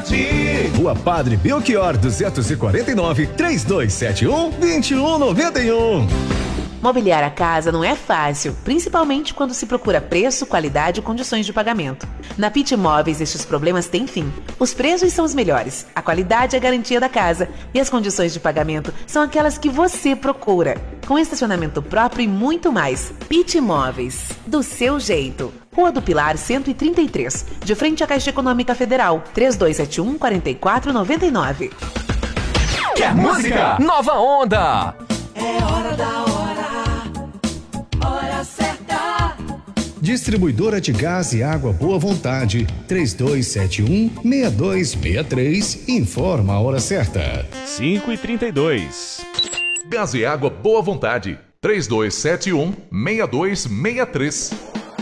ti. Rua Padre Belchior 249, 3271-2191. Mobiliar a casa não é fácil, principalmente quando se procura preço, qualidade e condições de pagamento. Na Pit Móveis, estes problemas têm fim. Os preços são os melhores, a qualidade é a garantia da casa e as condições de pagamento são aquelas que você procura. Com estacionamento próprio e muito mais. Pit Móveis, do seu jeito. Rua do Pilar 133, de frente à Caixa Econômica Federal, 3271-4499. Quer música? Nova Onda! É hora da hora certa. Distribuidora de gás e água Boa Vontade, 3271-6263, informa a hora certa. 5h32. Gás e água Boa Vontade, 3271-6263.